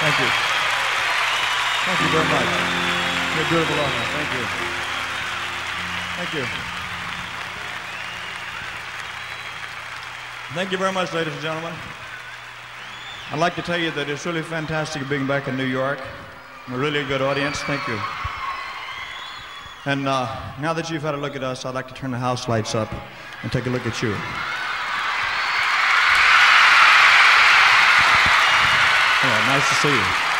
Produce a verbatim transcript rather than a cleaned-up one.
Thank you. Thank you very much. You're a beautiful audience. Thank you. Thank you. Thank you very much, ladies and gentlemen. I'd like to tell you that it's really fantastic being back in New York. We're really a good audience. Thank you. And uh, now that you've had a look at us, I'd like to turn the house lights up and take a look at you. Hello, nice to see you.